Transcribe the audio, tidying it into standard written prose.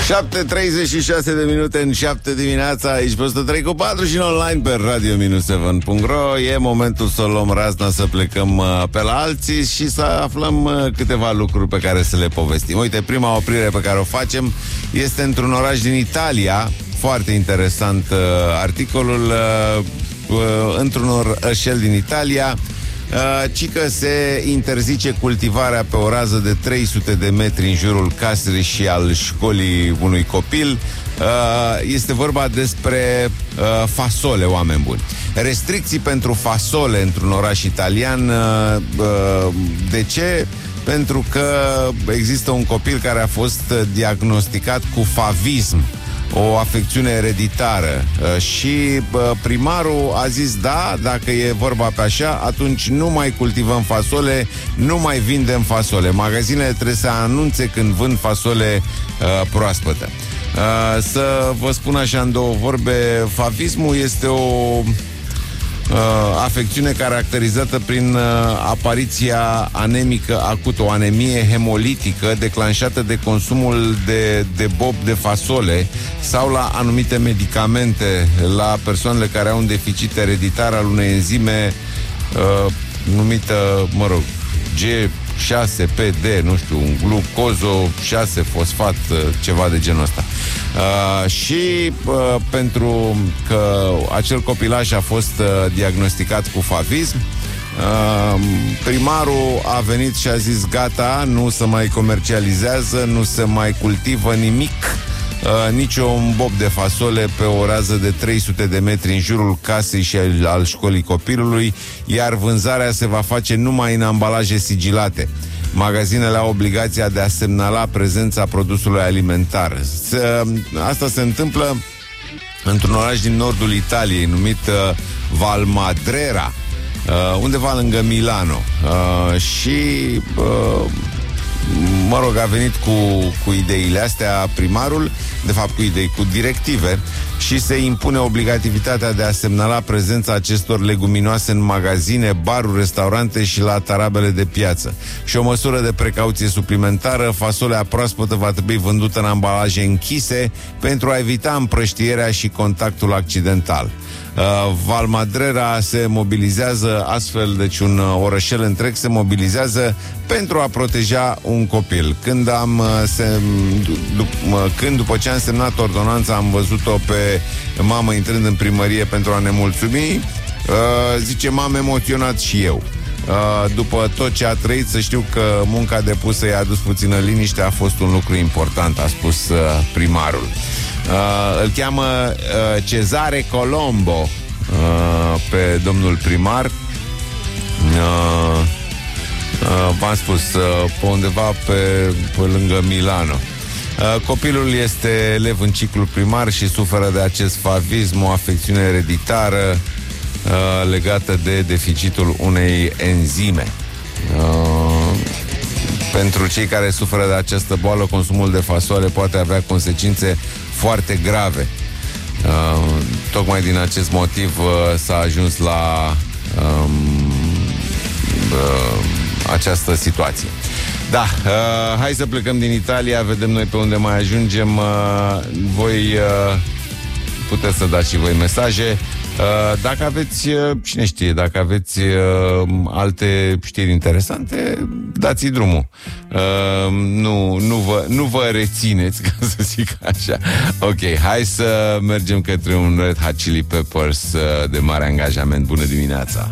7:36 de minute în 7 dimineața, aici pe 103.4 și în online pe radio-7.ro. E momentul să luăm razna, să plecăm pe la alții și să aflăm câteva lucruri pe care să le povestim. Uite, prima oprire pe care o facem este într-un oraș din Italia. Foarte interesant articolul. Într-un orășel din Italia, cică se interzice cultivarea pe o rază de 300 de metri în jurul casei și al școlii unui copil. Este vorba despre fasole, oameni buni. Restricții pentru fasole într-un oraș italian. De ce? Pentru că există un copil care a fost diagnosticat cu favism, o afecțiune ereditară, și primarul a zis da, dacă e vorba pe așa, atunci nu mai cultivăm fasole, nu mai vindem fasole. Magazinele trebuie să anunțe când vând fasole proaspătă. Să vă spun așa în două vorbe, favismul este o afecțiune caracterizată prin apariția anemică acută, o anemie hemolitică declanșată de consumul de bob de fasole sau la anumite medicamente la persoanele care au un deficit ereditar al unei enzime numită, G6PD, nu știu, un glucozo 6-fosfat, ceva de genul ăsta. Și pentru că acel copilaș a fost diagnosticat cu favism, primarul a venit și a zis gata, nu se mai comercializează, nu se mai cultivă nimic, niciun bob de fasole pe o rază de 300 de metri în jurul casei și al școlii copilului, iar vânzarea se va face numai în ambalaje sigilate. Magazinele au obligația de a semnala prezența produsului alimentar. Asta se întâmplă într-un oraș din nordul Italiei numit Valmadrera, undeva lângă Milano. Și a venit cu ideile astea primarul, de fapt cu directive, și se impune obligativitatea de a semnala prezența acestor leguminoase în magazine, baruri, restaurante și la tarabele de piață. Și o măsură de precauție suplimentară, fasolea proaspătă va trebui vândută în ambalaje închise pentru a evita împrăștierea și contactul accidental. Valmadrera se mobilizează astfel, deci un orășel întreg se mobilizează pentru a proteja un copil. Când după ce am semnat ordonanța am văzut-o pe mamă intrând în primărie pentru a ne mulțumi, zice, m-am emoționat și eu. După tot ce a trăit, să știu că munca depusă i-a adus puțină liniște, a fost un lucru important, a spus primarul. Îl cheamă Cezare Colombo pe domnul primar. V-am spus, pe undeva pe lângă Milano. Copilul este elev în ciclu primar și suferă de acest favism, o afecțiune ereditară legată de deficitul unei enzime. Pentru cei care suferă de această boală, consumul de fasole poate avea consecințe foarte grave. Tocmai din acest motiv s-a ajuns la această situație. Da, hai să plecăm din Italia, vedem noi pe unde mai ajungem. Voi puteți să dați și voi mesaje. Dacă aveți, cine știe, dacă aveți alte știri interesante, dați-i drumul. Nu vă rețineți, ca să zic așa. Ok, hai să mergem către un Red Hot Chili Peppers de mare angajament. Bună dimineața!